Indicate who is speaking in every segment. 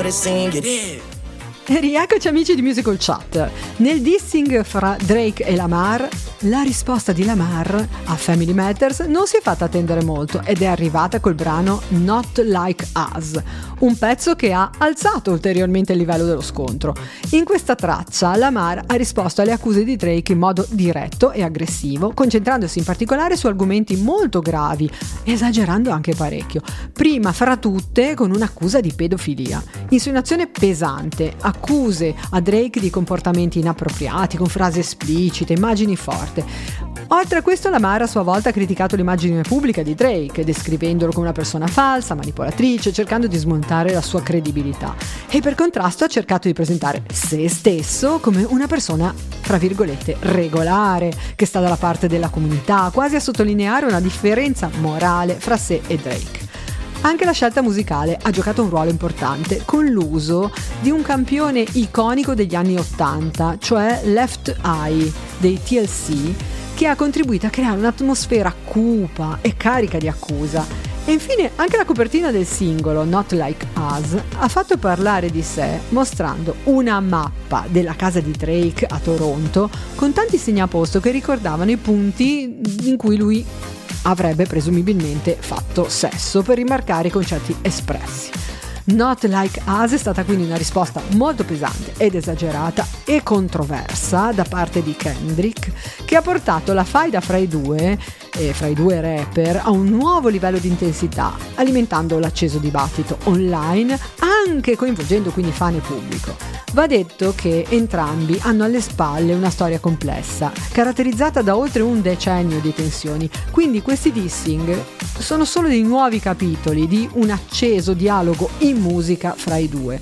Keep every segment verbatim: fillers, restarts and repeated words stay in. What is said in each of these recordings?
Speaker 1: wanna sing it. Yeah.
Speaker 2: E rieccoci amici di Musical Chat. Nel dissing fra Drake e Lamar, la risposta di Lamar a Family Matters non si è fatta attendere molto ed è arrivata col brano Not Like Us, un pezzo che ha alzato ulteriormente il livello dello scontro. In questa traccia Lamar ha risposto alle accuse di Drake in modo diretto e aggressivo, concentrandosi in particolare su argomenti molto gravi, esagerando anche parecchio. Prima fra tutte con un'accusa di pedofilia, insinuazione pesante, accuse a Drake di comportamenti inappropriati, con frasi esplicite, immagini forti. Oltre a questo, Lamar a sua volta ha criticato l'immagine pubblica di Drake, descrivendolo come una persona falsa, manipolatrice, cercando di smontare la sua credibilità. E per contrasto ha cercato di presentare se stesso come una persona, fra virgolette, regolare, che sta dalla parte della comunità, quasi a sottolineare una differenza morale fra sé e Drake. Anche la scelta musicale ha giocato un ruolo importante con l'uso di un campione iconico degli anni ottanta, cioè Left Eye dei T L C, che ha contribuito a creare un'atmosfera cupa e carica di accusa. E infine anche la copertina del singolo Not Like Us ha fatto parlare di sé, mostrando una mappa della casa di Drake a Toronto con tanti segnaposto che ricordavano i punti in cui lui avrebbe presumibilmente fatto sesso, per rimarcare i concetti espressi. Not Like Us è stata quindi una risposta molto pesante ed esagerata e controversa da parte di Kendrick, che ha portato la faida fra i due e fra i due rapper a un nuovo livello di intensità, alimentando l'acceso dibattito online, anche coinvolgendo quindi fan e pubblico. Va detto che entrambi hanno alle spalle una storia complessa, caratterizzata da oltre un decennio di tensioni, quindi questi dissing sono solo dei nuovi capitoli di un acceso dialogo in musica fra i due.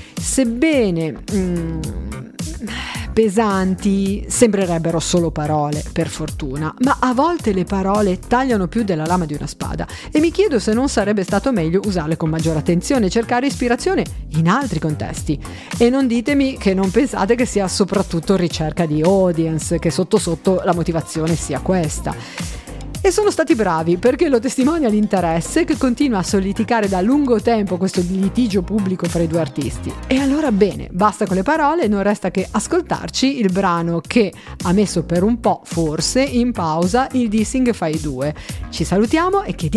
Speaker 2: Sebbene mm, pesanti, sembrerebbero solo parole, per fortuna, ma a volte le parole tagliano più della lama di una spada e mi chiedo se non sarebbe stato meglio usarle con maggiore attenzione e cercare ispirazione in altri contesti. E non ditemi che non pensate che sia soprattutto ricerca di audience, che sotto sotto la motivazione sia questa. E sono stati bravi, perché lo testimonia l'interesse che continua a solidificare da lungo tempo questo litigio pubblico fra i due artisti. E allora bene, basta con le parole, non resta che ascoltarci il brano che ha messo per un po', forse, in pausa il dissing fra i due. Ci salutiamo e chiediamo